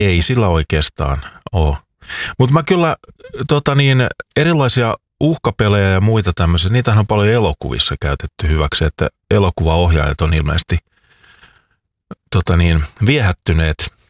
Ei sillä oikeastaan ole. Mutta mä kyllä erilaisia uhkapelejä ja muita tämmöisiä, niitähän on paljon elokuvissa käytetty hyväksi, että elokuvaohjaajat on ilmeisesti viehättyneet